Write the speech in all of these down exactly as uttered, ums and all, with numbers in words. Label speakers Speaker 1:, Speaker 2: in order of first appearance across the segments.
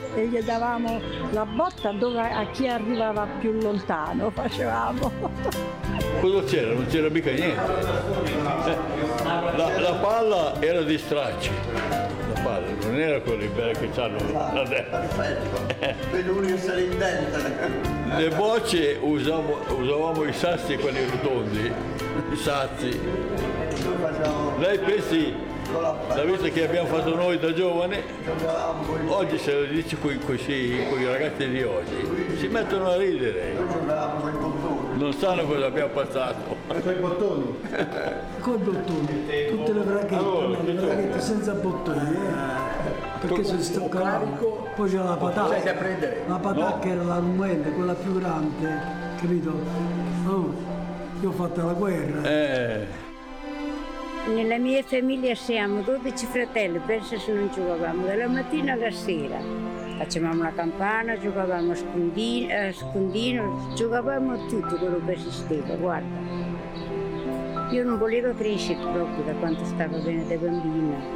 Speaker 1: e gli davamo la botta dove, a chi arrivava più lontano, facevamo.
Speaker 2: Cosa c'era? Non c'era mica niente. Eh, la, la palla era di stracci, la palla non era quella bella che hanno adesso.
Speaker 3: Vedo uno che se ne inventa.
Speaker 2: Le bocce usavamo, usavamo i sassi, quelli rotondi, i sassi. Lei pensi, la vita che abbiamo fatto noi da giovane, oggi se lo dici con i ragazzi di oggi, si mettono a ridere. Non sanno cosa abbiamo passato.
Speaker 4: Con i bottoni?
Speaker 5: Con i bottoni, tutte le bracchette, allora, le bracchette senza bottoni, eh? Perché si staccavano. Poi c'era la patata, la patata che era la rumenta, quella più grande, capito? Oh, io ho fatto la guerra.
Speaker 2: Eh.
Speaker 6: Nella mia famiglia siamo dodici fratelli, penso se non giocavamo dalla mattina alla sera. Facevamo la campana, giocavamo a scondino, a scondino, giocavamo a tutto quello che esisteva, guarda. Io non volevo crescere proprio da quanto stavo bene da bambina.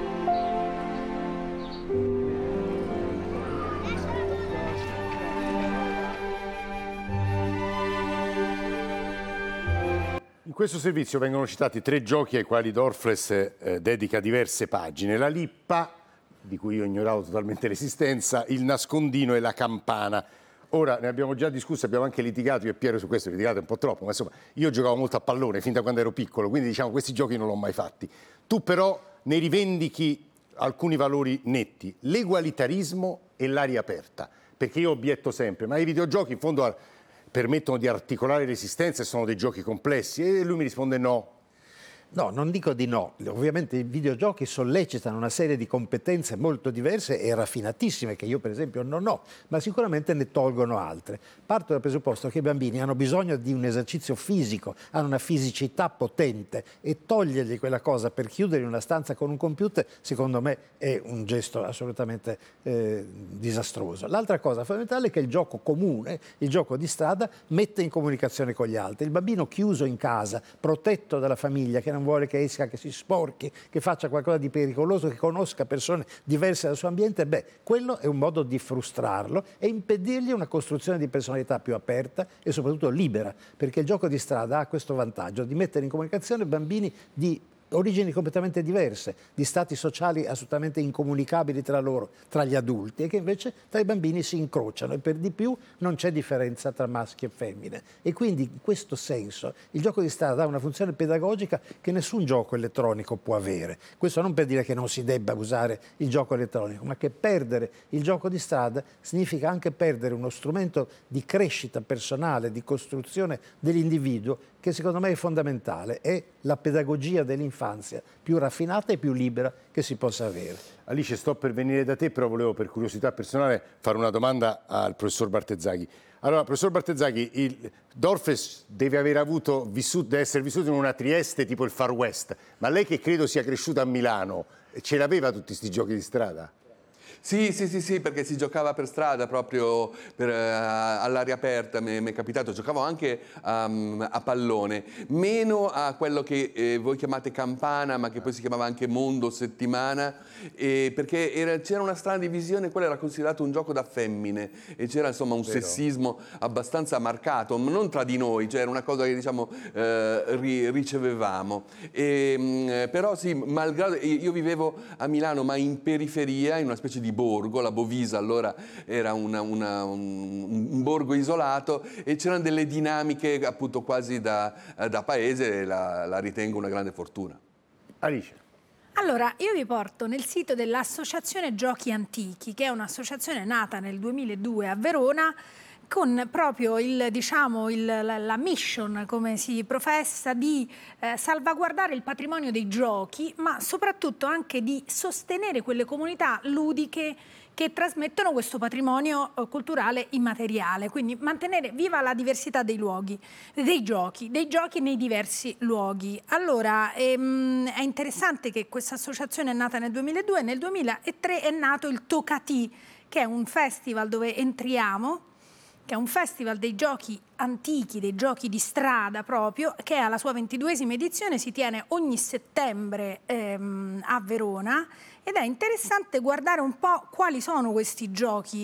Speaker 7: In questo servizio vengono citati tre giochi ai quali Dorfles eh, dedica diverse pagine. La lippa, di cui io ignoravo totalmente l'esistenza, il nascondino e la campana. Ora, ne abbiamo già discusso, abbiamo anche litigato io e Piero su questo, litigato un po' troppo, ma insomma, io giocavo molto a pallone fin da quando ero piccolo, quindi diciamo questi giochi non l'ho mai fatti. Tu però ne rivendichi alcuni valori netti, l'egualitarismo e l'aria aperta, perché io obietto sempre, ma i videogiochi in fondo permettono di articolare l'esistenza e sono dei giochi complessi, e lui mi risponde no.
Speaker 8: No, non dico di no. Ovviamente i videogiochi sollecitano una serie di competenze molto diverse e raffinatissime che io per esempio non ho, ma sicuramente ne tolgono altre. Parto dal presupposto che i bambini hanno bisogno di un esercizio fisico, hanno una fisicità potente, e togliergli quella cosa per chiudere in una stanza con un computer, secondo me è un gesto assolutamente eh, disastroso. L'altra cosa fondamentale è che il gioco comune, il gioco di strada, mette in comunicazione con gli altri. Il bambino chiuso in casa, protetto dalla famiglia, che non vuole che esca, che si sporchi, che faccia qualcosa di pericoloso, che conosca persone diverse dal suo ambiente, beh, quello è un modo di frustrarlo e impedirgli una costruzione di personalità più aperta e soprattutto libera, perché il gioco di strada ha questo vantaggio di mettere in comunicazione bambini di origini completamente diverse, di stati sociali assolutamente incomunicabili tra loro, tra gli adulti, e che invece tra i bambini si incrociano, e per di più non c'è differenza tra maschi e femmine. E quindi in questo senso il gioco di strada ha una funzione pedagogica che nessun gioco elettronico può avere. Questo non per dire che non si debba usare il gioco elettronico, ma che perdere il gioco di strada significa anche perdere uno strumento di crescita personale, di costruzione dell'individuo, che secondo me è fondamentale, è la pedagogia dell'infanzia più raffinata e più libera che si possa avere.
Speaker 7: Alice, sto per venire da te, però volevo per curiosità personale fare una domanda al professor Bartezzaghi. Allora, professor Bartezzaghi, il Dorfles deve aver avuto vissuto, deve essere vissuto in una Trieste tipo il Far West, ma lei che credo sia cresciuta a Milano, ce l'aveva tutti questi giochi di strada?
Speaker 9: Sì, sì, sì, sì, perché si giocava per strada, proprio per, uh, all'aria aperta, mi è capitato, giocavo anche um, a pallone, meno a quello che eh, voi chiamate campana, ma che poi si chiamava anche mondo settimana, eh, perché era, c'era una strana divisione, quello era considerato un gioco da femmine, e c'era insomma un Vero. sessismo abbastanza marcato, non tra di noi, cioè era una cosa che diciamo eh, ri, ricevevamo. E, mh, però sì, malgrado io vivevo a Milano, ma in periferia, in una specie di borgo, la Bovisa allora era una, una, un, un borgo isolato, e c'erano delle dinamiche appunto quasi da, da paese, e la, la ritengo una grande fortuna.
Speaker 7: Alice.
Speaker 10: Allora, io vi porto nel sito dell'Associazione Giochi Antichi, che è un'associazione nata nel duemiladue a Verona, con proprio il, diciamo, il, la, la mission, come si professa, di eh, salvaguardare il patrimonio dei giochi, ma soprattutto anche di sostenere quelle comunità ludiche che trasmettono questo patrimonio eh, culturale immateriale, quindi mantenere viva la diversità dei luoghi, dei giochi, dei giochi nei diversi luoghi. Allora, ehm, è interessante che questa associazione è nata nel duemiladue, nel duemilatré è nato il Tocatì, che è un festival dove entriamo, che è un festival dei giochi antichi, dei giochi di strada proprio, che alla sua ventiduesima edizione si tiene ogni settembre ehm, a Verona, ed è interessante guardare un po' quali sono questi giochi